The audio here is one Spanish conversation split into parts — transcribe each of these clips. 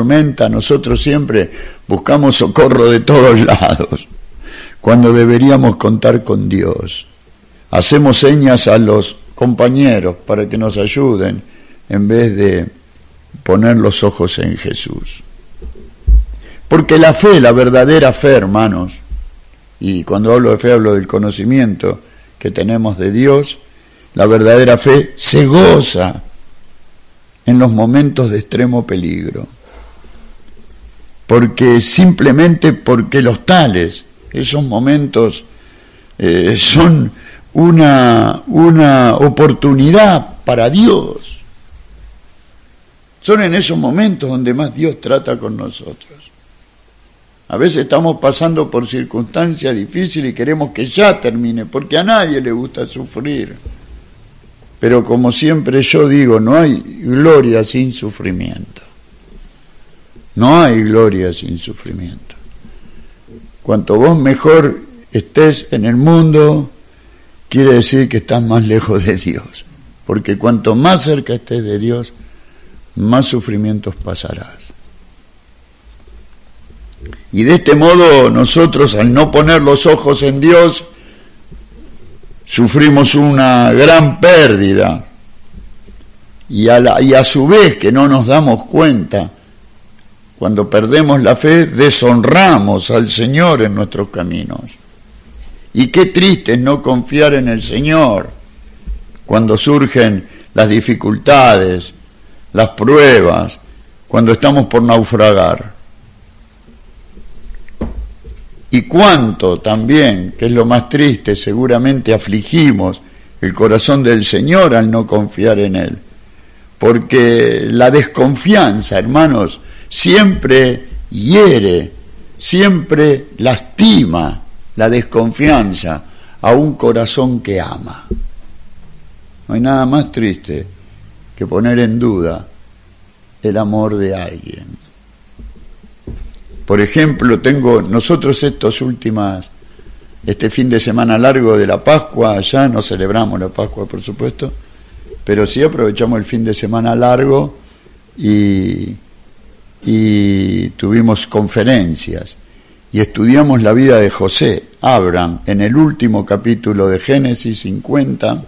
tormenta, nosotros siempre buscamos socorro de todos lados, cuando deberíamos contar con Dios. Hacemos señas a los compañeros para que nos ayuden, en vez de poner los ojos en Jesús. Porque la fe, la verdadera fe, hermanos, y cuando hablo de fe hablo del conocimiento que tenemos de Dios, la verdadera fe se goza en los momentos de extremo peligro. Simplemente porque los tales, esos momentos son una oportunidad para Dios. Son en esos momentos donde más Dios trata con nosotros. A veces estamos pasando por circunstancias difíciles y queremos que ya termine, porque a nadie le gusta sufrir. Pero como siempre yo digo, no hay gloria sin sufrimiento. No hay gloria sin sufrimiento. Cuanto vos mejor estés en el mundo, quiere decir que estás más lejos de Dios. Porque cuanto más cerca estés de Dios, más sufrimientos pasarás. Y de este modo nosotros, al no poner los ojos en Dios, sufrimos una gran pérdida. Y a su vez, que no nos damos cuenta, cuando perdemos la fe, deshonramos al Señor en nuestros caminos. Y qué triste es no confiar en el Señor cuando surgen las dificultades, las pruebas, cuando estamos por naufragar. Y cuánto también, que es lo más triste, seguramente afligimos el corazón del Señor al no confiar en Él. Porque la desconfianza, hermanos, siempre hiere, siempre lastima la desconfianza a un corazón que ama. No hay nada más triste que poner en duda el amor de alguien. Por ejemplo, nosotros este fin de semana largo de la Pascua, ya no celebramos la Pascua, por supuesto, pero sí aprovechamos el fin de semana largo y tuvimos conferencias y estudiamos la vida de José, Abraham, en el último capítulo de Génesis 50,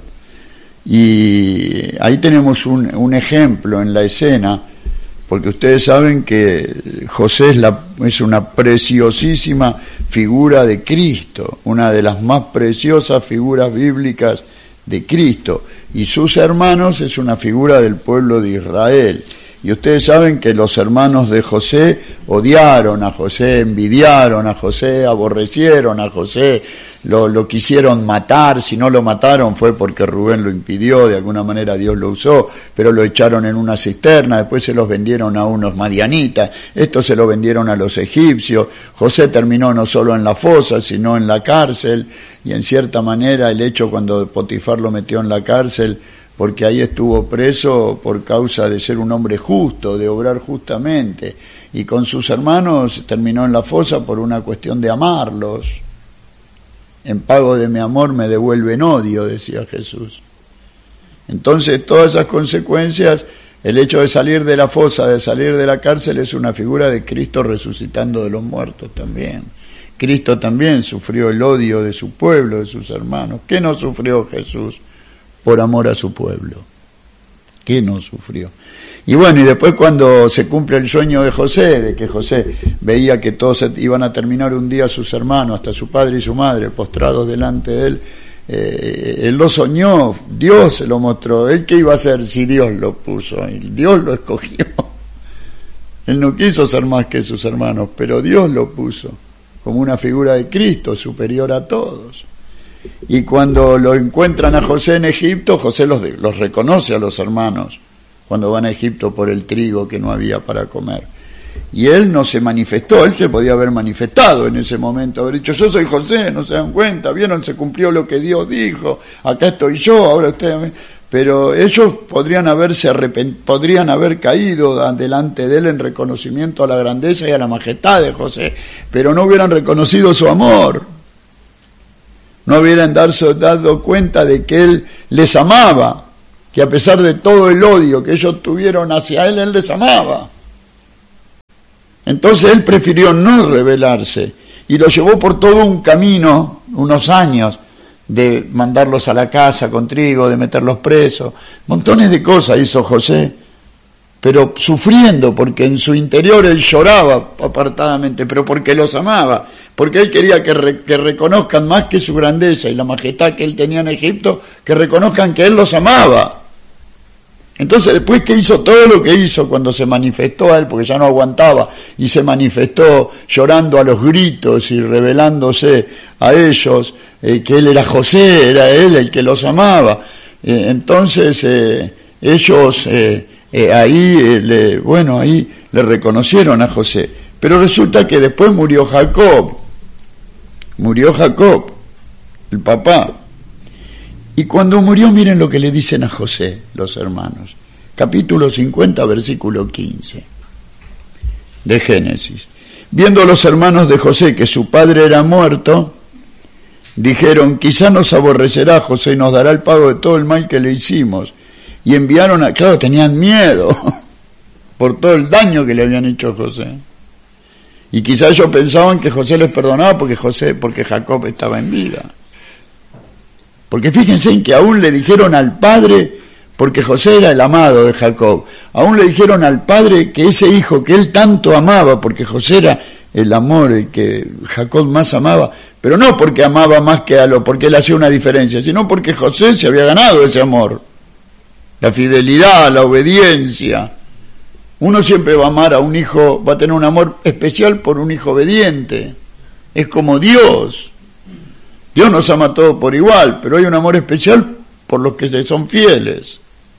y ahí tenemos un ejemplo en la escena, porque ustedes saben que José es una preciosísima figura de Cristo, una de las más preciosas figuras bíblicas de Cristo, y sus hermanos es una figura del pueblo de Israel. Y ustedes saben que los hermanos de José odiaron a José, envidiaron a José, aborrecieron a José, lo quisieron matar. Si no lo mataron fue porque Rubén lo impidió, de alguna manera Dios lo usó, pero lo echaron en una cisterna, después se los vendieron a unos madianitas, estos se lo vendieron a los egipcios. José terminó no solo en la fosa, sino en la cárcel, y en cierta manera el hecho cuando Potifar lo metió en la cárcel, porque ahí estuvo preso por causa de ser un hombre justo, de obrar justamente, y con sus hermanos terminó en la fosa por una cuestión de amarlos. En pago de mi amor me devuelven odio, decía Jesús. Entonces todas esas consecuencias, el hecho de salir de la fosa, de salir de la cárcel, es una figura de Cristo resucitando de los muertos también. Cristo también sufrió el odio de su pueblo, de sus hermanos. ¿Qué no sufrió Jesús por amor a su pueblo? ¿Qué no sufrió? Y bueno, y después cuando se cumple el sueño de José, de que José veía que todos iban a terminar un día sus hermanos, hasta su padre y su madre, postrados delante de él, él lo soñó, Dios se lo mostró. ¿Él qué iba a hacer si Dios lo puso? Dios lo escogió. Él no quiso ser más que sus hermanos, pero Dios lo puso como una figura de Cristo, superior a todos. Y cuando lo encuentran a José en Egipto, José los reconoce a los hermanos cuando van a Egipto por el trigo que no había para comer. Y él no se manifestó, él se podía haber manifestado en ese momento, haber dicho: yo soy José, no se dan cuenta, vieron, se cumplió lo que Dios dijo, acá estoy yo, ahora ustedes... Pero ellos podrían haber caído delante de él en reconocimiento a la grandeza y a la majestad de José, pero no hubieran reconocido su amor. No hubieran dado cuenta de que él les amaba, que a pesar de todo el odio que ellos tuvieron hacia él les amaba. Entonces él prefirió no rebelarse y lo llevó por todo un camino, unos años, de mandarlos a la casa con trigo, de meterlos presos, montones de cosas hizo José, pero sufriendo, porque en su interior él lloraba apartadamente, pero porque los amaba, porque él quería que reconozcan más que su grandeza y la majestad que él tenía en Egipto, que reconozcan que él los amaba. Entonces después que hizo todo lo que hizo, cuando se manifestó a él, porque ya no aguantaba, y se manifestó llorando a los gritos y revelándose a ellos, que él era José, era él el que los amaba, entonces ellos ahí le reconocieron a José. Pero resulta que después murió Jacob, el papá. Y cuando murió, miren lo que le dicen a José los hermanos. Capítulo 50, versículo 15 de Génesis. Viendo los hermanos de José que su padre era muerto, dijeron: quizá nos aborrecerá José y nos dará el pago de todo el mal que le hicimos. Y enviaron claro, tenían miedo por todo el daño que le habían hecho a José. Y quizá ellos pensaban que José les perdonaba porque Jacob estaba en vida. Porque fíjense en que aún le dijeron al padre, porque José era el amado de Jacob, aún le dijeron al padre que ese hijo que él tanto amaba, porque José era el amor, el que Jacob más amaba, pero no porque amaba más que porque él hacía una diferencia, sino porque José se había ganado ese amor, la fidelidad, la obediencia. Uno siempre va a amar a un hijo, va a tener un amor especial por un hijo obediente, es como Dios. Dios nos ama a todos por igual, pero hay un amor especial por los que son fieles.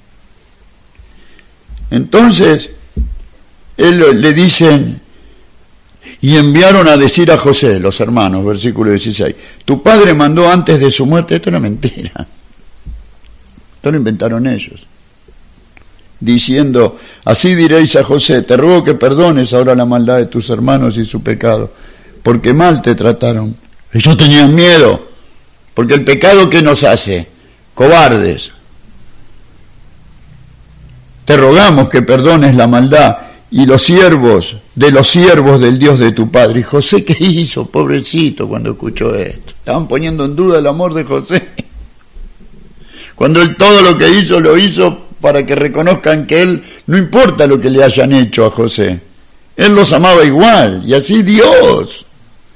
Entonces, le dicen, y enviaron a decir a José, los hermanos, versículo 16, tu padre mandó antes de su muerte, esto era mentira, esto lo inventaron ellos, diciendo, así diréis a José, te ruego que perdones ahora la maldad de tus hermanos y su pecado, porque mal te trataron. Ellos tenían miedo, porque el pecado ¿qué nos hace? Cobardes. Te rogamos que perdones la maldad y los siervos del Dios de tu padre. Y José, ¿qué hizo? Pobrecito, cuando escuchó esto. Estaban poniendo en duda el amor de José. Cuando él todo lo que hizo, lo hizo para que reconozcan que él, no importa lo que le hayan hecho a José, él los amaba igual, y así Dios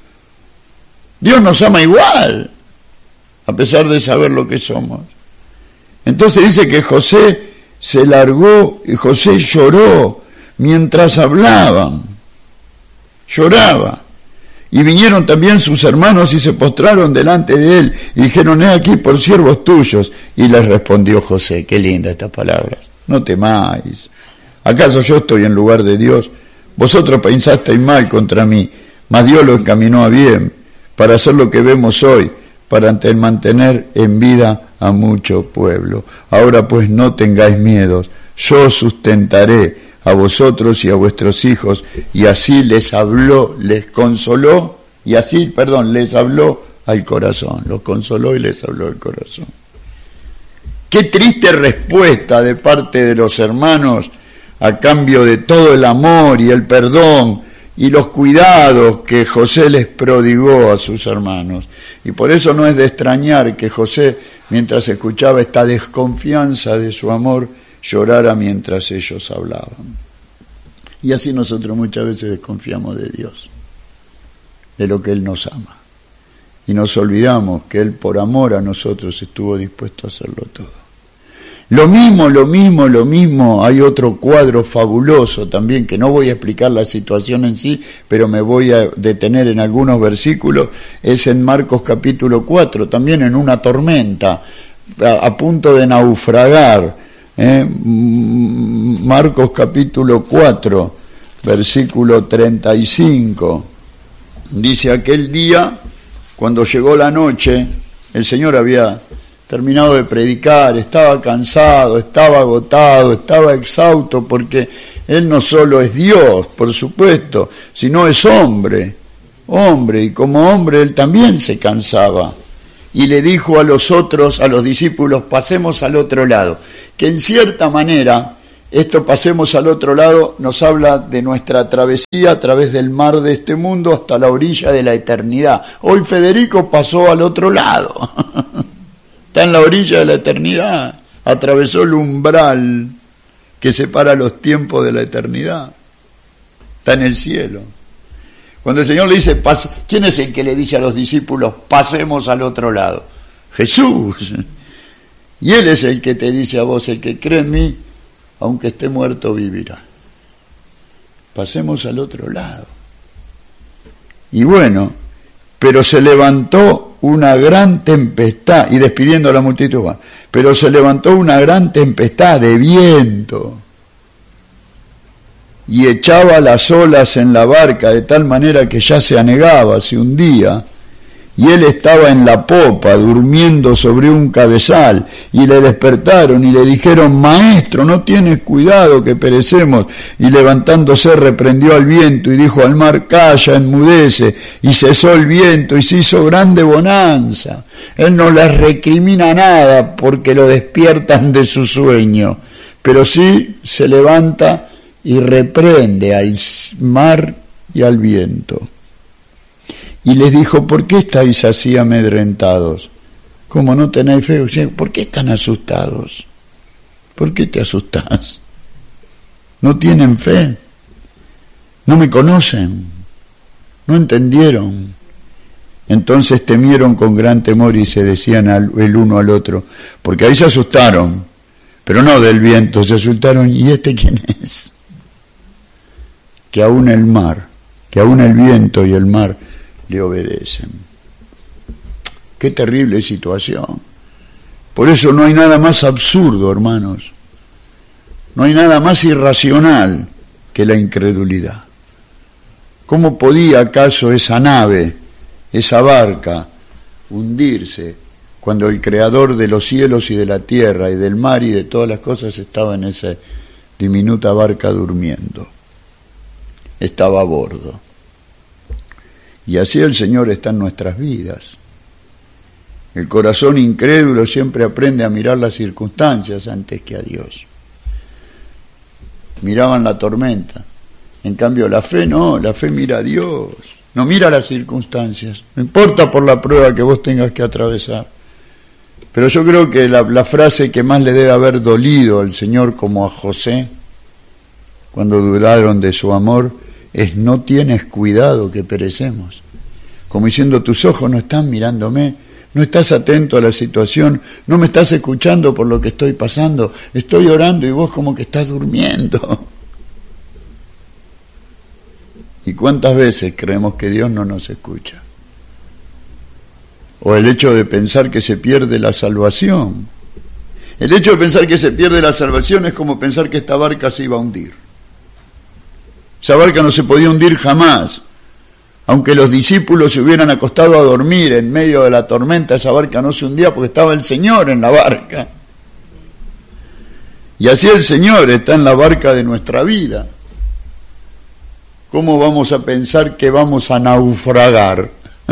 nos ama igual, a pesar de saber lo que somos. Entonces dice que José se largó y José lloró mientras hablaban, lloraba. Y vinieron también sus hermanos y se postraron delante de él y dijeron, he aquí por siervos tuyos. Y les respondió José, qué linda estas palabras, no temáis. ¿Acaso yo estoy en lugar de Dios? Vosotros pensasteis mal contra mí, mas Dios lo encaminó a bien, para hacer lo que vemos hoy, para mantener en vida a mucho pueblo. Ahora pues no tengáis miedos, yo sustentaré a vosotros y a vuestros hijos. Y así les habló, les consoló, les habló al corazón, los consoló y les habló al corazón. Qué triste respuesta de parte de los hermanos a cambio de todo el amor y el perdón y los cuidados que José les prodigó a sus hermanos. Y por eso no es de extrañar que José, mientras escuchaba esta desconfianza de su amor, llorara mientras ellos hablaban. Y así nosotros muchas veces desconfiamos de Dios, de lo que Él nos ama. Y nos olvidamos que Él por amor a nosotros estuvo dispuesto a hacerlo todo. Lo mismo, hay otro cuadro fabuloso también, que no voy a explicar la situación en sí, pero me voy a detener en algunos versículos, es en Marcos capítulo 4, también en una tormenta, a punto de naufragar. Marcos capítulo 4, versículo 35, dice, aquel día, cuando llegó la noche, el Señor había terminado de predicar, estaba cansado, estaba agotado, estaba exhausto, porque Él no solo es Dios, por supuesto, sino es hombre, y como hombre Él también se cansaba. Y le dijo a los discípulos, pasemos al otro lado, que en cierta manera Esto, pasemos al otro lado, nos habla de nuestra travesía a través del mar de este mundo hasta la orilla de la eternidad. Hoy Federico pasó al otro lado, está en la orilla de la eternidad, atravesó el umbral que separa los tiempos de la eternidad, está en el cielo. Cuando el Señor le dice, ¿quién es el que le dice a los discípulos, pasemos al otro lado? Jesús. Y Él es el que te dice a vos, el que cree en mí, aunque esté muerto, vivirá. Pasemos al otro lado. Y bueno, pero se levantó una gran tempestad, y despidiendo a la multitud, pero se levantó una gran tempestad de viento, y echaba las olas en la barca de tal manera que ya se anegaba, se hundía, y él estaba en la popa, durmiendo sobre un cabezal, y le despertaron y le dijeron, Maestro, ¿no tienes cuidado que perecemos? Y levantándose reprendió al viento y dijo al mar, calla, enmudece, y cesó el viento y se hizo grande bonanza. Él no les recrimina nada porque lo despiertan de su sueño, pero sí se levanta y reprende al mar y al viento. Y les dijo, ¿por qué estáis así amedrentados? ¿Cómo no tenéis fe? ¿Por qué están asustados? ¿Por qué te asustás? ¿No tienen fe? ¿No me conocen? ¿No entendieron? Entonces temieron con gran temor y se decían el uno al otro, porque ahí se asustaron, pero no del viento, se asustaron, ¿y este quién es? Que aún el mar, que aún el viento y el mar le obedecen. Qué terrible situación. Por eso no hay nada más absurdo, hermanos. No hay nada más irracional que la incredulidad. ¿Cómo podía acaso esa nave, esa barca, hundirse cuando el Creador de los cielos y de la tierra y del mar y de todas las cosas estaba en esa diminuta barca durmiendo? Estaba a bordo. Y así el Señor está en nuestras vidas. El corazón incrédulo siempre aprende a mirar las circunstancias antes que a Dios. Miraban la tormenta. En cambio la fe no, la fe mira a Dios. No mira las circunstancias. No importa por la prueba que vos tengas que atravesar. Pero yo creo que la frase que más le debe haber dolido al Señor como a José, cuando dudaron de su amor, es no tienes cuidado que perecemos. Como diciendo, tus ojos no están mirándome, no estás atento a la situación, no me estás escuchando por lo que estoy pasando, estoy orando y vos como que estás durmiendo. ¿Y cuántas veces creemos que Dios no nos escucha? O el hecho de pensar que se pierde la salvación. El hecho de pensar que se pierde la salvación es como pensar que esta barca se iba a hundir. Esa barca no se podía hundir jamás. Aunque los discípulos se hubieran acostado a dormir en medio de la tormenta, esa barca no se hundía porque estaba el Señor en la barca. Y así el Señor está en la barca de nuestra vida. ¿Cómo vamos a pensar que vamos a naufragar?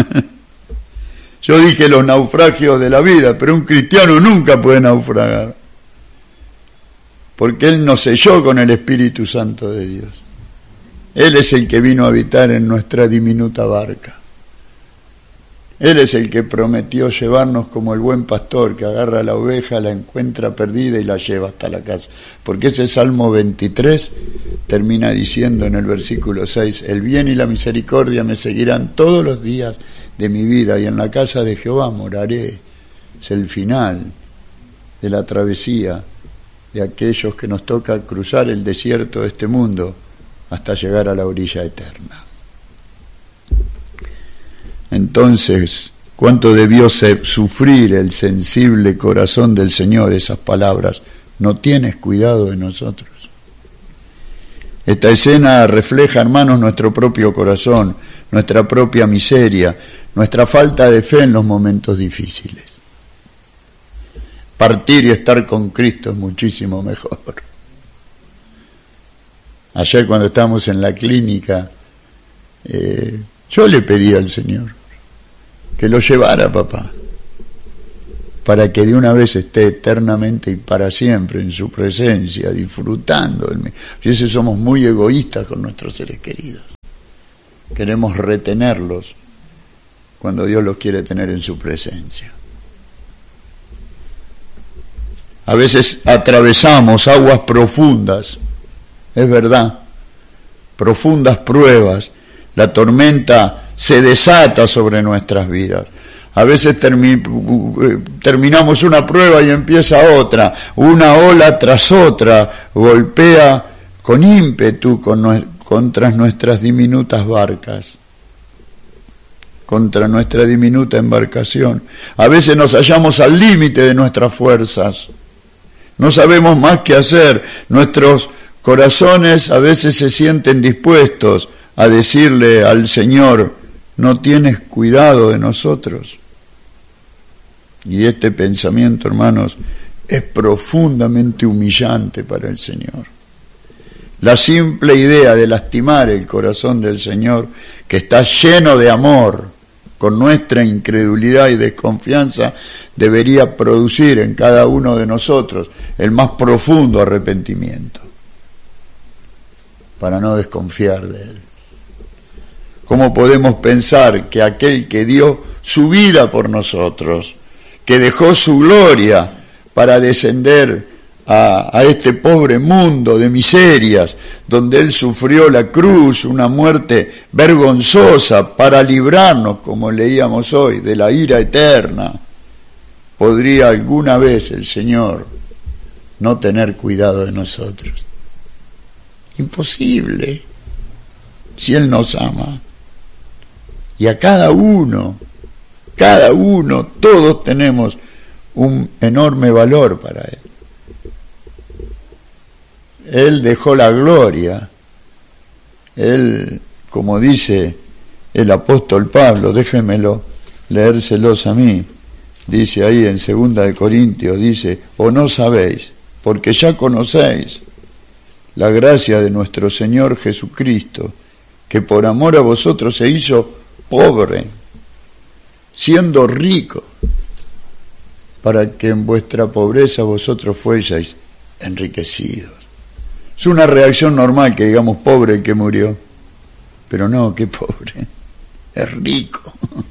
Yo dije los naufragios de la vida, pero un cristiano nunca puede naufragar. Porque Él nos selló con el Espíritu Santo de Dios. Él es el que vino a habitar en nuestra diminuta barca. Él es el que prometió llevarnos como el buen pastor que agarra a la oveja, la encuentra perdida y la lleva hasta la casa. Porque ese Salmo 23 termina diciendo en el versículo 6, el bien y la misericordia me seguirán todos los días de mi vida y en la casa de Jehová moraré. Es el final de la travesía de aquellos que nos toca cruzar el desierto de este mundo hasta llegar a la orilla eterna. Entonces, ¿cuánto debió sufrir el sensible corazón del Señor esas palabras? ¿No tienes cuidado de nosotros? Esta escena refleja, hermanos, nuestro propio corazón, nuestra propia miseria, nuestra falta de fe en los momentos difíciles. Partir y estar con Cristo es muchísimo mejor. Ayer cuando estábamos en la clínica, yo le pedí al Señor que lo llevara, papá. para que de una vez esté eternamente y para siempre en su presencia, disfrutando del mismo. Y ese somos muy egoístas con nuestros seres queridos. Queremos retenerlos cuando Dios los quiere tener en su presencia. A veces atravesamos aguas profundas, es verdad, profundas pruebas. La tormenta se desata sobre nuestras vidas. A veces terminamos una prueba y empieza otra. Una ola tras otra golpea con ímpetu contra nuestras diminutas barcas, contra nuestra diminuta embarcación. A veces nos hallamos al límite de nuestras fuerzas. No sabemos más qué hacer. Nuestros corazones a veces se sienten dispuestos a decirle al Señor: no tienes cuidado de nosotros. Y este pensamiento, hermanos, es profundamente humillante para el Señor. La simple idea de lastimar el corazón del Señor, que está lleno de amor, con nuestra incredulidad y desconfianza, debería producir en cada uno de nosotros el más profundo arrepentimiento, para no desconfiar de Él. ¿Cómo podemos pensar que aquel que dio su vida por nosotros, que dejó su gloria para descender a este pobre mundo de miserias, donde Él sufrió la cruz, una muerte vergonzosa para librarnos, como leíamos hoy, de la ira eterna, podría alguna vez el Señor no tener cuidado de nosotros? Imposible, si Él nos ama. Y a cada uno, todos tenemos un enorme valor para Él. Él dejó la gloria. Él, como dice el apóstol Pablo, déjenmelo leérselos a mí, dice ahí en 2 de Corintios, dice: ¿o no sabéis, porque ya conocéis la gracia de nuestro Señor Jesucristo, que por amor a vosotros se hizo pobre, siendo rico, para que en vuestra pobreza vosotros fueseis enriquecidos? Es una reacción normal que digamos pobre el que murió, pero no, qué pobre, es rico,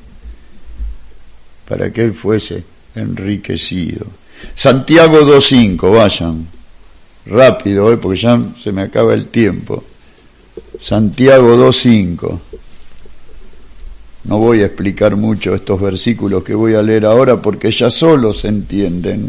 para que él fuese enriquecido. Santiago 2:5, vayan, rápido, porque ya se me acaba el tiempo. Santiago 2:5. No voy a explicar mucho estos versículos que voy a leer ahora, porque ya solos se entienden.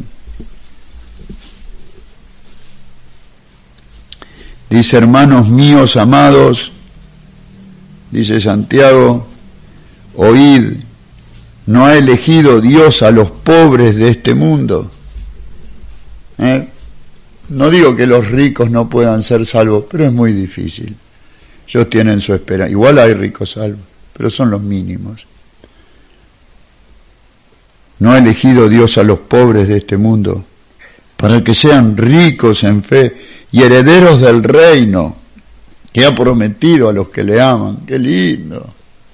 Dice: hermanos míos amados, dice Santiago, oíd, ¿no ha elegido Dios a los pobres de este mundo? No digo que los ricos no puedan ser salvos, pero es muy difícil. Ellos tienen su esperanza. Igual hay ricos salvos, pero son los mínimos. ¿No ha elegido Dios a los pobres de este mundo para que sean ricos en fe y herederos del reino que ha prometido a los que le aman? ¡Qué lindo!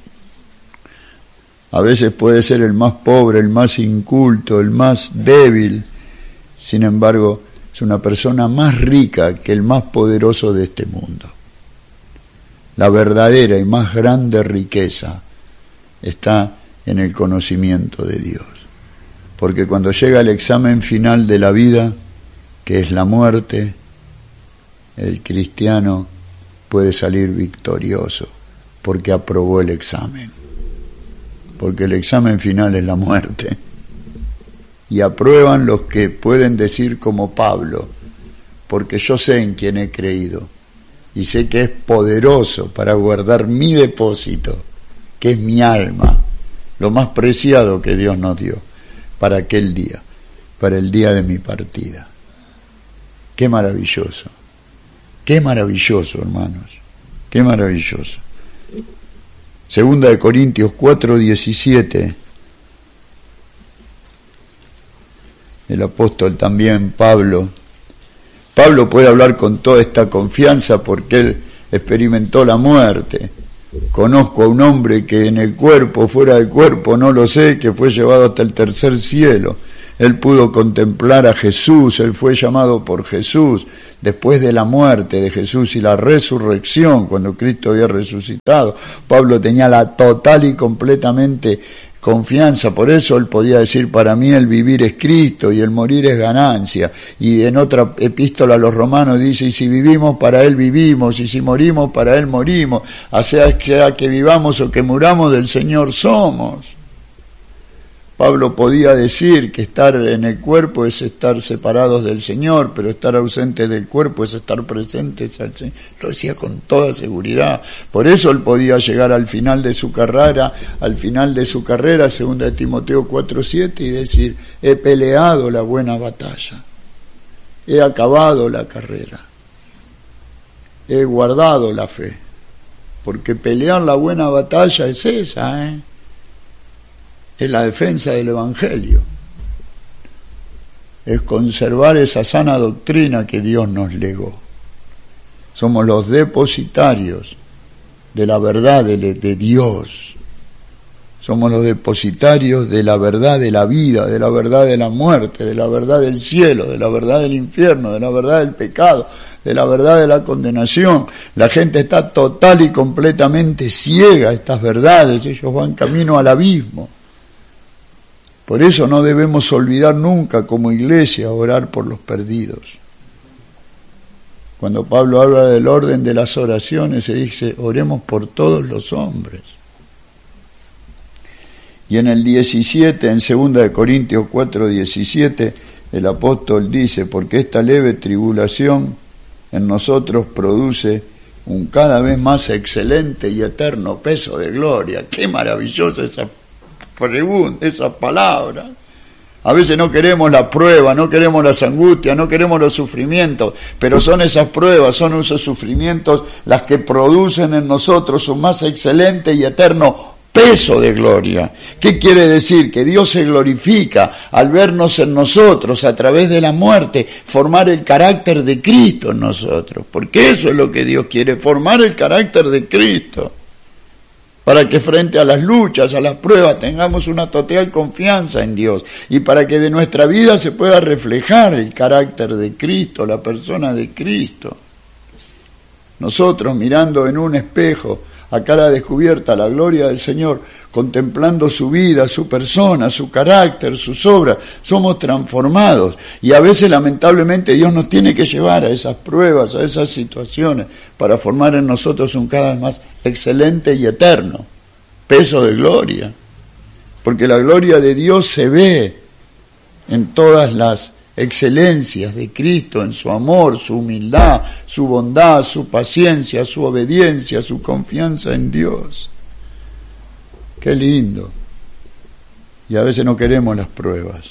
A veces puede ser el más pobre, el más inculto, el más débil. Sin embargo, es una persona más rica que el más poderoso de este mundo. La verdadera y más grande riqueza está en el conocimiento de Dios. Porque cuando llega el examen final de la vida, que es la muerte, el cristiano puede salir victorioso, porque aprobó el examen. Porque el examen final es la muerte. Y aprueban los que pueden decir como Pablo: porque yo sé en quién he creído, y sé que es poderoso para guardar mi depósito, que es mi alma, lo más preciado que Dios nos dio, para aquel día, para el día de mi partida. Qué maravilloso, hermanos, qué maravilloso. 2 de Corintios 4:17, el apóstol también, Pablo puede hablar con toda esta confianza porque él experimentó la muerte. Conozco a un hombre que en el cuerpo, fuera del cuerpo, no lo sé, que fue llevado hasta el tercer cielo. Él pudo contemplar a Jesús, él fue llamado por Jesús, después de la muerte de Jesús y la resurrección, cuando Cristo había resucitado. Pablo tenía la total y completamente confianza, por eso él podía decir, para mí el vivir es Cristo y el morir es ganancia. Y en otra epístola a los romanos dice, y si vivimos, para él vivimos, y si morimos, para él morimos, sea que vivamos o que muramos, del Señor somos. Pablo podía decir que estar en el cuerpo es estar separados del Señor, pero estar ausentes del cuerpo es estar presentes al Señor. Lo decía con toda seguridad. Por eso él podía llegar al final de su carrera, 2 Timoteo 4:7, y decir, he peleado la buena batalla, he acabado la carrera, he guardado la fe. Porque pelear la buena batalla es esa, es la defensa del Evangelio, es conservar esa sana doctrina que Dios nos legó. Somos los depositarios de la verdad de Dios, somos los depositarios de la verdad de la vida, de la verdad de la muerte, de la verdad del cielo, de la verdad del infierno, de la verdad del pecado, de la verdad de la condenación. La gente está total y completamente ciega a estas verdades, ellos van camino al abismo. Por eso no debemos olvidar nunca como iglesia orar por los perdidos. Cuando Pablo habla del orden de las oraciones, se dice, oremos por todos los hombres. Y en el 17, en 2 Corintios 4:17, el apóstol dice, porque esta leve tribulación en nosotros produce un cada vez más excelente y eterno peso de gloria. ¡Qué maravillosa esa pregunta, esa palabra! A veces no queremos la prueba, no queremos las angustias, no queremos los sufrimientos, pero son esas pruebas, son esos sufrimientos las que producen en nosotros un más excelente y eterno peso de gloria. ¿Qué quiere decir? Que Dios se glorifica al vernos en nosotros, a través de la muerte, formar el carácter de Cristo en nosotros, porque eso es lo que Dios quiere, formar el carácter de Cristo, para que frente a las luchas, a las pruebas, tengamos una total confianza en Dios, y para que de nuestra vida se pueda reflejar el carácter de Cristo, la persona de Cristo. Nosotros, mirando en un espejo, a cara descubierta, la gloria del Señor, contemplando su vida, su persona, su carácter, sus obras, somos transformados. Y a veces, lamentablemente, Dios nos tiene que llevar a esas pruebas, a esas situaciones, para formar en nosotros un cada vez más excelente y eterno peso de gloria. Porque la gloria de Dios se ve en todas las excelencias de Cristo, en su amor, su humildad, su bondad, su paciencia, su obediencia, su confianza en Dios. Qué lindo. Y a veces no queremos las pruebas.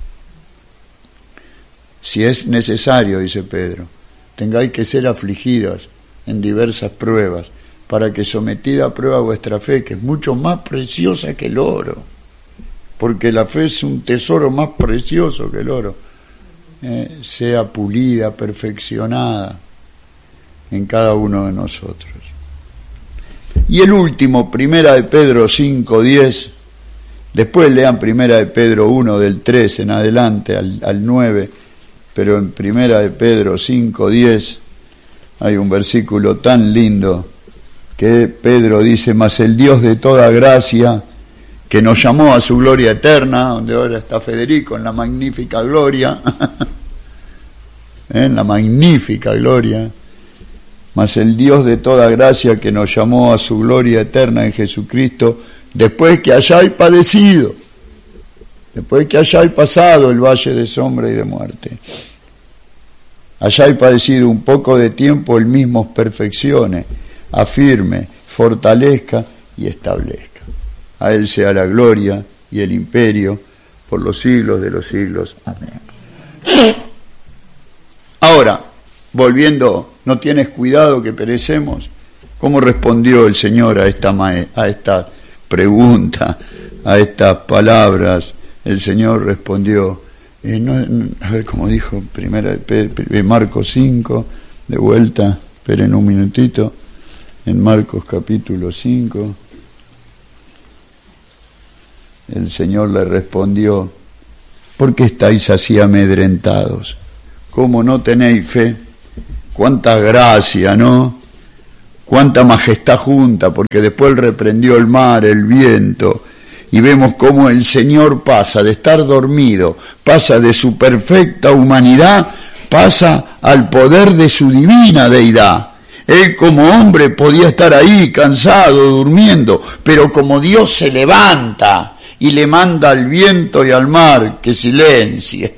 Si es necesario, dice Pedro, tengáis que ser afligidas en diversas pruebas, para que sometida a prueba vuestra fe, que es mucho más preciosa que el oro, porque la fe es un tesoro más precioso que el oro, sea pulida, perfeccionada en cada uno de nosotros. Y el último, 1 de Pedro 5:10, después lean 1 de Pedro 1 del 3 en adelante al 9, pero en 1 de Pedro 5:10 hay un versículo tan lindo que Pedro dice, mas el Dios de toda gracia, que nos llamó a su gloria eterna, donde ahora está Federico, en la magnífica gloria, en la magnífica gloria, mas el Dios de toda gracia que nos llamó a su gloria eterna en Jesucristo, después que hayáis padecido, después que hayáis pasado el valle de sombra y de muerte, hayáis padecido un poco de tiempo, él mismo os perfeccione, afirme, fortalezca y establezca. A él sea la gloria y el imperio por los siglos de los siglos. Amén. Ahora, volviendo, ¿no tienes cuidado que perecemos? ¿Cómo respondió el Señor a esta pregunta, a estas palabras? El Señor respondió, a ver cómo dijo, Marcos 5, de vuelta, esperen un minutito, en Marcos capítulo 5, el Señor le respondió, ¿por qué estáis así amedrentados? ¿Cómo no tenéis fe? Cuánta gracia, ¿no? Cuánta majestad junta, porque después Él reprendió el mar, el viento, y vemos cómo el Señor pasa de estar dormido, pasa de su perfecta humanidad, pasa al poder de su divina deidad. Él como hombre podía estar ahí cansado, durmiendo, pero como Dios se levanta y le manda al viento y al mar que silencie.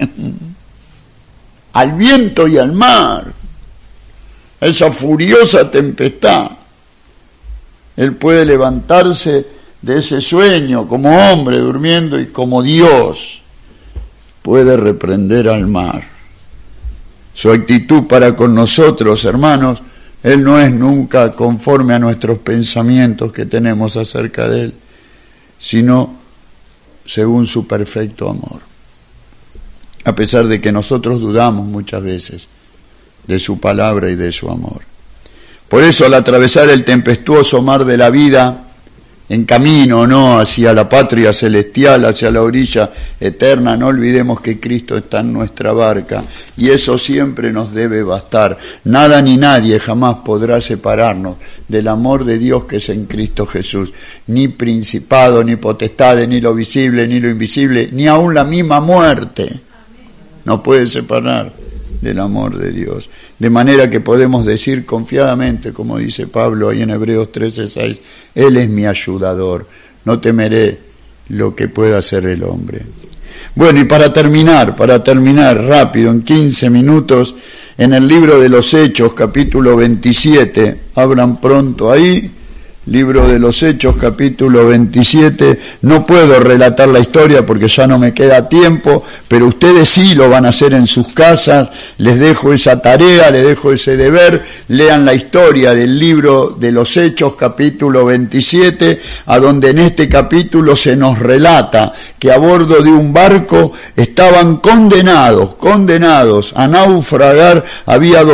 Al viento y al mar, a esa furiosa tempestad. Él puede levantarse de ese sueño como hombre durmiendo y como Dios puede reprender al mar. Su actitud para con nosotros, hermanos, Él no es nunca conforme a nuestros pensamientos que tenemos acerca de Él, sino según su perfecto amor. A pesar de que nosotros dudamos muchas veces de su palabra y de su amor. Por eso, al atravesar el tempestuoso mar de la vida, en camino, ¿no?, hacia la patria celestial, hacia la orilla eterna, no olvidemos que Cristo está en nuestra barca, y eso siempre nos debe bastar. Nada ni nadie jamás podrá separarnos del amor de Dios que es en Cristo Jesús. Ni principado, ni potestades, ni lo visible, ni lo invisible, ni aun la misma muerte nos puede separar del amor de Dios. De manera que podemos decir confiadamente, como dice Pablo ahí en Hebreos 13:6, Él es mi ayudador, no temeré lo que pueda hacer el hombre. Bueno, y para terminar rápido, en 15 minutos, en el libro de los Hechos, capítulo 27, abran pronto ahí, libro de los Hechos, capítulo 27, no puedo relatar la historia porque ya no me queda tiempo, pero ustedes sí lo van a hacer en sus casas, les dejo esa tarea, les dejo ese deber, lean la historia del libro de los Hechos, capítulo 27, a donde en este capítulo se nos relata que a bordo de un barco estaban condenados a naufragar, había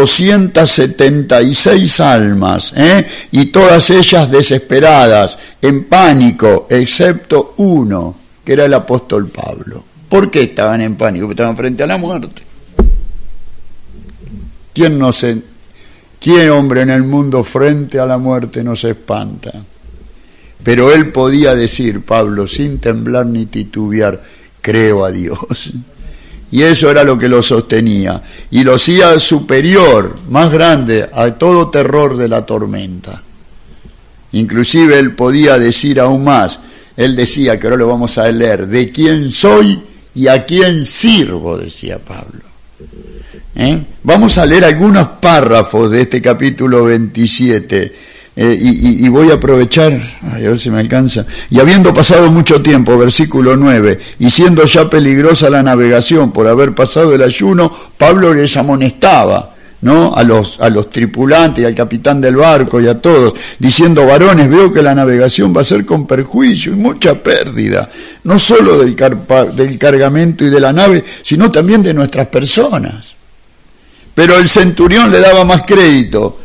276 almas, y todas ellas desesperadas, en pánico, excepto uno, que era el apóstol Pablo. ¿Por qué estaban en pánico? Porque estaban frente a la muerte. ¿Quién hombre en el mundo frente a la muerte no se espanta? Pero él podía decir, Pablo, sin temblar ni titubear, creo a Dios. Y eso era lo que lo sostenía. Y lo hacía superior, más grande, a todo terror de la tormenta. Inclusive él podía decir aún más, él decía, que ahora lo vamos a leer, de quién soy y a quién sirvo, decía Pablo. Vamos a leer algunos párrafos de este capítulo 27, y voy a aprovechar, a ver si me alcanza. Y habiendo pasado mucho tiempo, versículo 9, y siendo ya peligrosa la navegación por haber pasado el ayuno, Pablo les amonestaba, ¿no?, a los tripulantes y al capitán del barco y a todos, diciendo, varones, veo que la navegación va a ser con perjuicio y mucha pérdida, no solo del cargamento y de la nave, sino también de nuestras personas. Pero el centurión le daba más crédito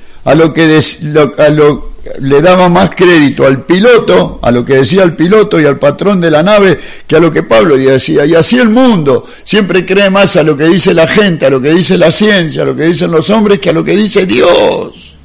le daba más crédito al piloto, a lo que decía el piloto y al patrón de la nave, que a lo que Pablo decía. Y así el mundo siempre cree más a lo que dice la gente, a lo que dice la ciencia, a lo que dicen los hombres, que a lo que dice Dios.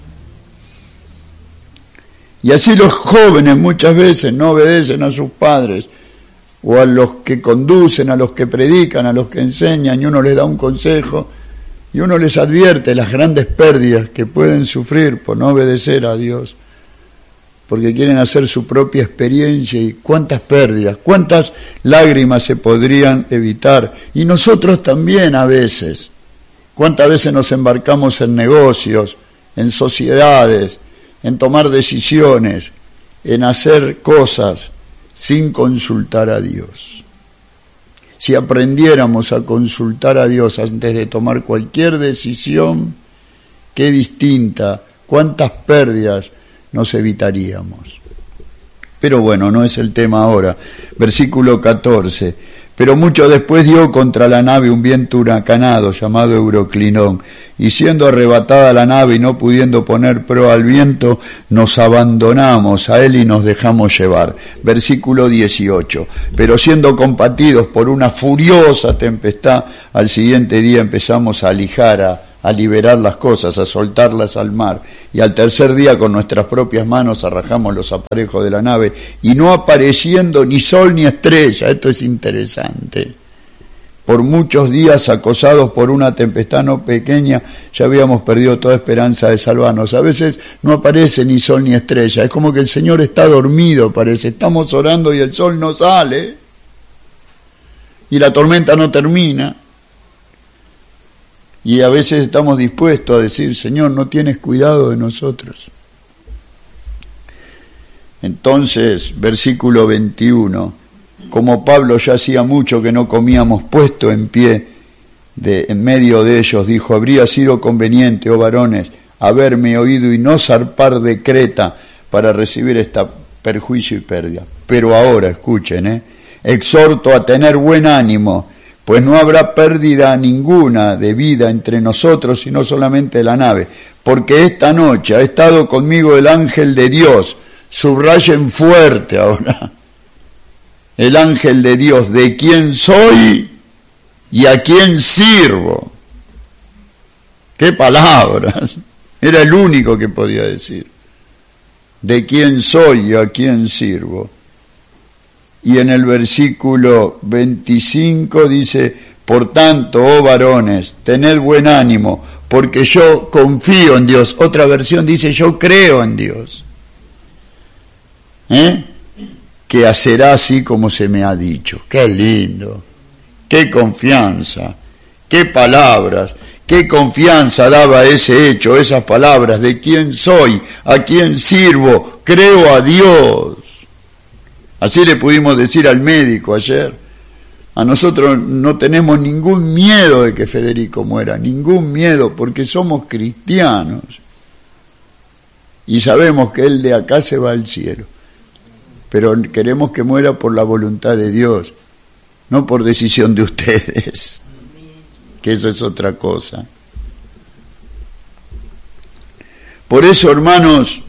Y así los jóvenes muchas veces no obedecen a sus padres, o a los que conducen, a los que predican, a los que enseñan, y uno les da un consejo, y uno les advierte las grandes pérdidas que pueden sufrir por no obedecer a Dios, porque quieren hacer su propia experiencia, y cuántas pérdidas, cuántas lágrimas se podrían evitar. Y nosotros también a veces, cuántas veces nos embarcamos en negocios, en sociedades, en tomar decisiones, en hacer cosas sin consultar a Dios. Si aprendiéramos a consultar a Dios antes de tomar cualquier decisión, qué distinta, cuántas pérdidas nos evitaríamos. Pero bueno, no es el tema ahora. Versículo 14. Pero mucho después dio contra la nave un viento huracanado llamado Euroclinón, y siendo arrebatada la nave y no pudiendo poner proa al viento, nos abandonamos a él y nos dejamos llevar. Versículo 18. Pero siendo combatidos por una furiosa tempestad, al siguiente día empezamos a lijar, a liberar las cosas, a soltarlas al mar, y al tercer día con nuestras propias manos arrajamos los aparejos de la nave, y no apareciendo ni sol ni estrella, esto es interesante, por muchos días acosados por una tempestad no pequeña, ya habíamos perdido toda esperanza de salvarnos. A veces no aparece ni sol ni estrella, es como que el Señor está dormido, parece, estamos orando y el sol no sale, y la tormenta no termina. Y a veces estamos dispuestos a decir, Señor, no tienes cuidado de nosotros. Entonces, versículo 21, como Pablo ya hacía mucho que no comíamos puesto en pie en medio de ellos, dijo, habría sido conveniente, oh varones, haberme oído y no zarpar de Creta para recibir esta perjuicio y pérdida. Pero ahora, escuchen, exhorto a tener buen ánimo, pues no habrá pérdida ninguna de vida entre nosotros, sino solamente la nave, porque esta noche ha estado conmigo el ángel de Dios. Subrayen fuerte ahora, el ángel de Dios, de quién soy y a quién sirvo. ¡Qué palabras! Era el único que podía decir. De quién soy y a quién sirvo. Y en el versículo 25 dice, por tanto, oh varones, tened buen ánimo, porque yo confío en Dios. Otra versión dice, yo creo en Dios. Que hacerá así como se me ha dicho. ¡Qué lindo! ¡Qué confianza! ¡Qué palabras! ¡Qué confianza daba ese hecho, esas palabras! ¿De quién soy? ¿A quién sirvo? Creo a Dios. Así le pudimos decir al médico ayer. A nosotros no tenemos ningún miedo de que Federico muera, ningún miedo, porque somos cristianos. Y sabemos que él de acá se va al cielo. Pero queremos que muera por la voluntad de Dios, no por decisión de ustedes, que eso es otra cosa. Por eso, hermanos,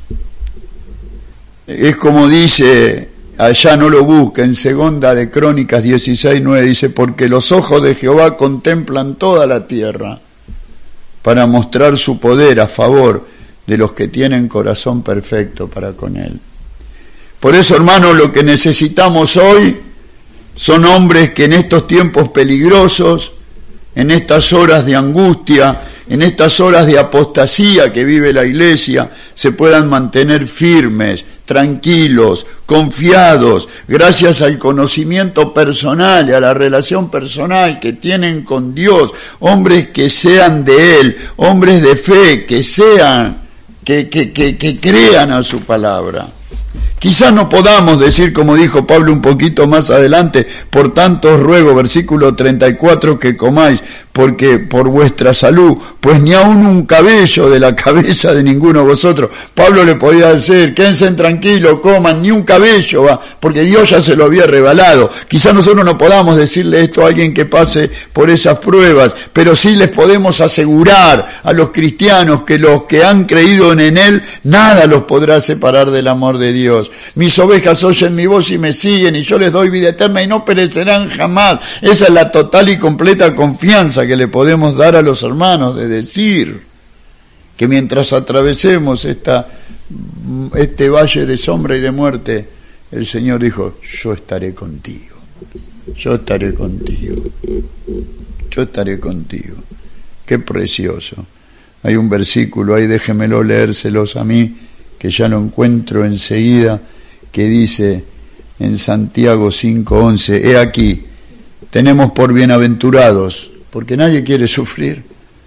es como dice... Allá no lo busquen, segunda de Crónicas 16:9 dice, porque los ojos de Jehová contemplan toda la tierra para mostrar su poder a favor de los que tienen corazón perfecto para con él. Por eso, hermanos, lo que necesitamos hoy son hombres que en estos tiempos peligrosos, en estas horas de angustia, en estas horas de apostasía que vive la Iglesia, se puedan mantener firmes, tranquilos, confiados, gracias al conocimiento personal y a la relación personal que tienen con Dios, hombres que sean de Él, hombres de fe, que sean, que crean a su palabra. Quizás no podamos decir, como dijo Pablo un poquito más adelante, por tanto os ruego, versículo 34, que comáis, porque por vuestra salud, pues ni aun un cabello de la cabeza de ninguno de vosotros. Pablo le podía decir, quédense tranquilos, coman, ni un cabello, porque Dios ya se lo había revelado. Quizás nosotros no podamos decirle esto a alguien que pase por esas pruebas, pero sí les podemos asegurar a los cristianos que los que han creído en Él, nada los podrá separar del amor de Dios. Mis ovejas oyen mi voz y me siguen, y yo les doy vida eterna y no perecerán jamás. Esa es la total y completa confianza que le podemos dar a los hermanos, de decir que mientras atravesemos este valle de sombra y de muerte, el Señor dijo, yo estaré contigo, yo estaré contigo, yo estaré contigo. Qué precioso. Hay un versículo ahí, déjemelo leérselos a mí, que ya lo encuentro enseguida, que dice en Santiago 5:11, he aquí, tenemos por bienaventurados, porque nadie quiere sufrir,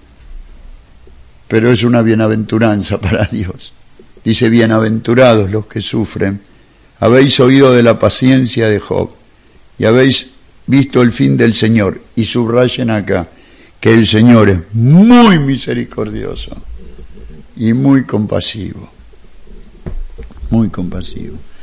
pero es una bienaventuranza para Dios. Dice, bienaventurados los que sufren, habéis oído de la paciencia de Job, y habéis visto el fin del Señor, y subrayen acá, que el Señor es muy misericordioso y muy compasivo. Muy compasivo.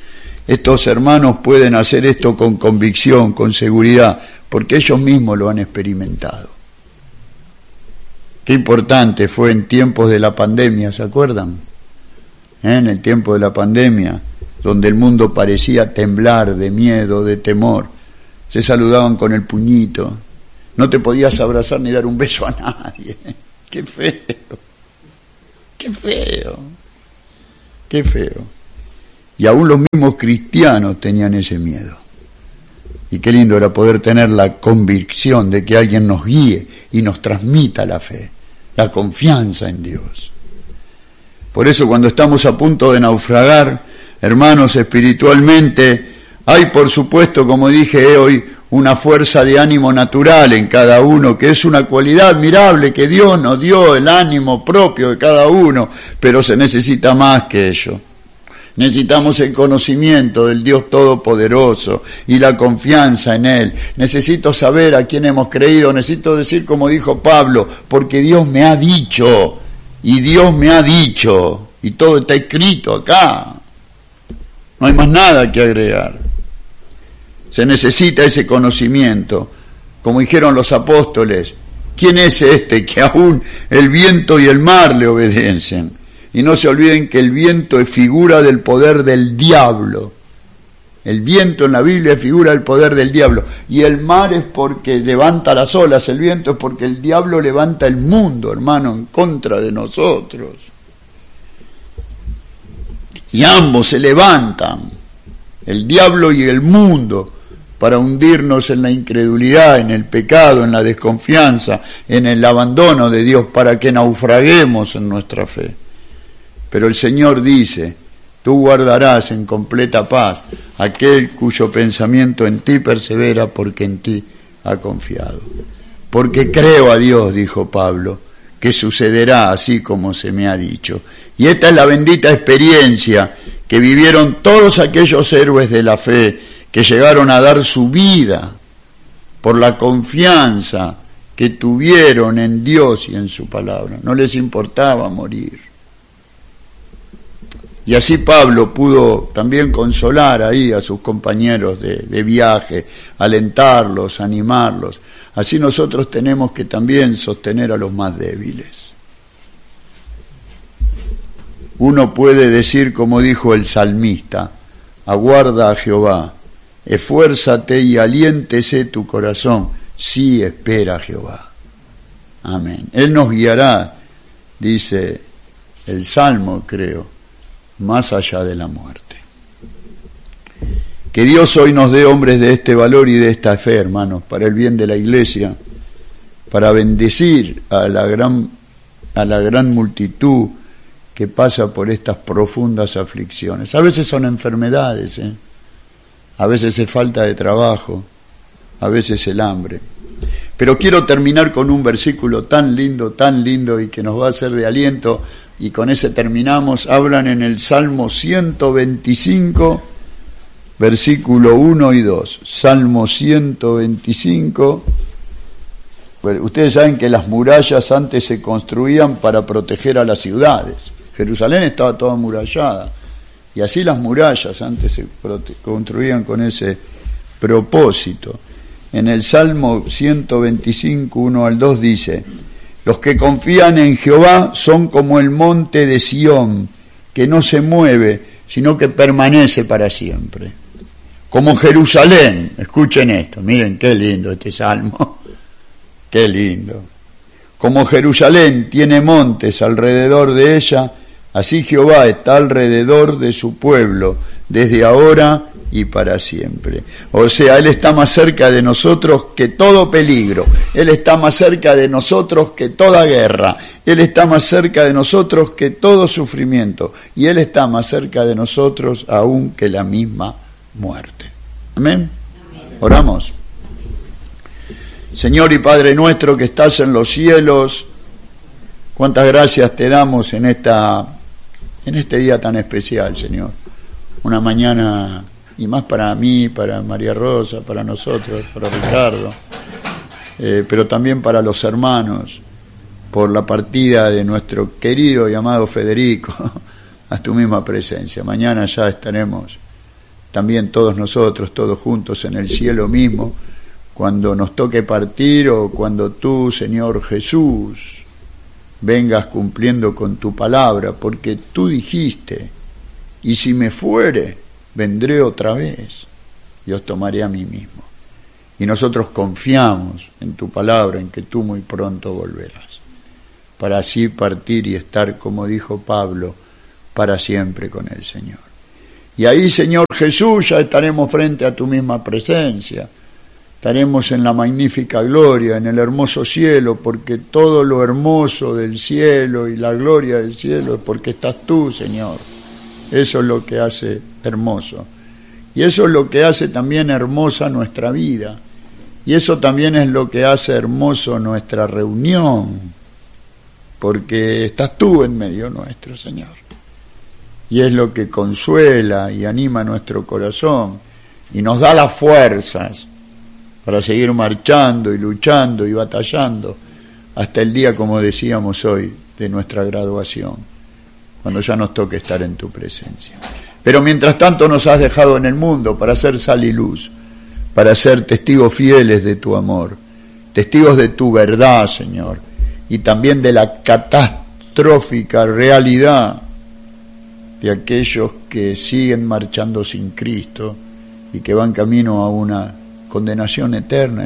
estos hermanos pueden hacer esto con convicción, con seguridad, porque ellos mismos lo han experimentado. Qué importante fue en tiempos de la pandemia, ¿se acuerdan? En el tiempo de la pandemia, donde el mundo parecía temblar de miedo, de temor, se saludaban con el puñito, no te podías abrazar ni dar un beso a nadie. ¡Qué feo! ¡Qué feo! ¡Qué feo! Y aún los mismos cristianos tenían ese miedo. Y qué lindo era poder tener la convicción de que alguien nos guíe y nos transmita la fe, la confianza en Dios. Por eso cuando estamos a punto de naufragar, hermanos, espiritualmente, hay por supuesto, como dije hoy, una fuerza de ánimo natural en cada uno, que es una cualidad admirable que Dios nos dio, el ánimo propio de cada uno, pero se necesita más que ello. Necesitamos el conocimiento del Dios Todopoderoso y la confianza en Él. Necesito saber a quién hemos creído, necesito decir como dijo Pablo, porque Dios me ha dicho, y Dios me ha dicho, y todo está escrito acá. No hay más nada que agregar. Se necesita ese conocimiento. Como dijeron los apóstoles, ¿quién es este que aún el viento y el mar le obedecen? Y no se olviden que el viento es figura del poder del diablo. El viento en la Biblia es figura del poder del diablo. Y el mar es porque levanta las olas, el viento es porque el diablo levanta el mundo, hermano, en contra de nosotros. Y ambos se levantan, el diablo y el mundo, para hundirnos en la incredulidad, en el pecado, en la desconfianza, en el abandono de Dios, para que naufraguemos en nuestra fe. Pero el Señor dice, tú guardarás en completa paz aquel cuyo pensamiento en ti persevera, porque en ti ha confiado. Porque creo a Dios, dijo Pablo, que sucederá así como se me ha dicho. Y esta es la bendita experiencia que vivieron todos aquellos héroes de la fe, que llegaron a dar su vida por la confianza que tuvieron en Dios y en su palabra. No les importaba morir. Y así Pablo pudo también consolar ahí a sus compañeros de viaje, alentarlos, animarlos. Así nosotros tenemos que también sostener a los más débiles. Uno puede decir, como dijo el salmista, aguarda a Jehová, esfuérzate y aliéntese tu corazón, sí espera a Jehová. Amén. Él nos guiará, dice el Salmo, creo, más allá de la muerte. Que Dios hoy nos dé hombres de este valor y de esta fe, hermanos, para el bien de la Iglesia, para bendecir a la gran multitud que pasa por estas profundas aflicciones. A veces son enfermedades, a veces es falta de trabajo, a veces el hambre. Pero quiero terminar con un versículo tan lindo y que nos va a ser de aliento, y con ese terminamos. Hablan en el Salmo 125, versículo 1 y 2. Salmo 125. Bueno, ustedes saben que las murallas antes se construían para proteger a las ciudades. Jerusalén estaba toda amurallada, y así las murallas antes se construían con ese propósito. En el Salmo 125, 1 al 2 dice: los que confían en Jehová son como el monte de Sión, que no se mueve, sino que permanece para siempre. Como Jerusalén, escuchen esto, miren qué lindo este salmo, qué lindo. Como Jerusalén tiene montes alrededor de ella, así Jehová está alrededor de su pueblo, desde ahora y para siempre. O sea, Él está más cerca de nosotros que todo peligro, Él está más cerca de nosotros que toda guerra, Él está más cerca de nosotros que todo sufrimiento, y Él está más cerca de nosotros aún que la misma muerte. Amén. Oramos. Señor y Padre nuestro que estás en los cielos, cuántas gracias te damos en este día tan especial, Señor. Una mañana, y más para mí, para María Rosa, para nosotros, para Ricardo, pero también para los hermanos, por la partida de nuestro querido y amado Federico, a tu misma presencia. Mañana ya estaremos también todos nosotros, todos juntos en el cielo mismo, cuando nos toque partir o cuando tú, Señor Jesús, vengas cumpliendo con tu palabra, porque tú dijiste, y si me fuere, vendré otra vez y os tomaré a mí mismo. Y nosotros confiamos en tu palabra, en que tú muy pronto volverás, para así partir y estar, como dijo Pablo, para siempre con el Señor. Y ahí, Señor Jesús, ya estaremos frente a tu misma presencia, estaremos en la magnífica gloria, en el hermoso cielo, porque todo lo hermoso del cielo y la gloria del cielo es porque estás tú, Señor. Eso es lo que hace hermoso. Y eso es lo que hace también hermosa nuestra vida. Y eso también es lo que hace hermoso nuestra reunión, porque estás tú en medio nuestro, Señor. Y es lo que consuela y anima nuestro corazón y nos da las fuerzas para seguir marchando y luchando y batallando hasta el día, como decíamos hoy, de nuestra graduación, cuando ya nos toque estar en tu presencia. Pero mientras tanto nos has dejado en el mundo para ser sal y luz, para ser testigos fieles de tu amor, testigos de tu verdad, Señor, y también de la catastrófica realidad de aquellos que siguen marchando sin Cristo y que van camino a una condenación eterna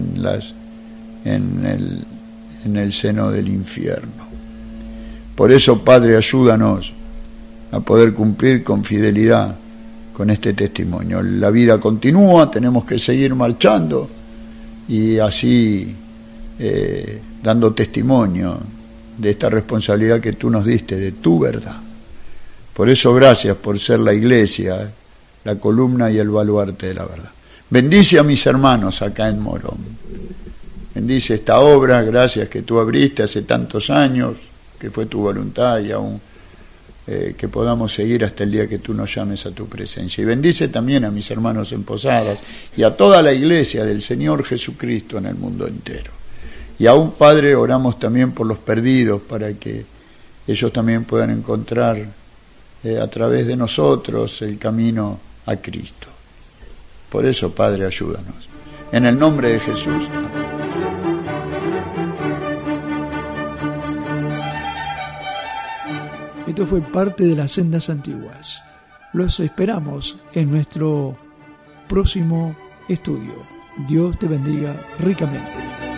en el seno del infierno. Por eso, Padre, ayúdanos a poder cumplir con fidelidad con este testimonio. La vida continúa, tenemos que seguir marchando y así dando testimonio de esta responsabilidad que tú nos diste, de tu verdad. Por eso, gracias por ser la iglesia, la columna y el baluarte de la verdad. Bendice a mis hermanos acá en Morón. Bendice esta obra, gracias que tú abriste hace tantos años, que fue tu voluntad y aún que podamos seguir hasta el día que tú nos llames a tu presencia. Y bendice también a mis hermanos en Posadas y a toda la iglesia del Señor Jesucristo en el mundo entero. Y aún, Padre, oramos también por los perdidos para que ellos también puedan encontrar a través de nosotros el camino a Cristo. Por eso, Padre, ayúdanos. En el nombre de Jesús. Esto fue parte de las Sendas Antiguas. Los esperamos en nuestro próximo estudio. Dios te bendiga ricamente.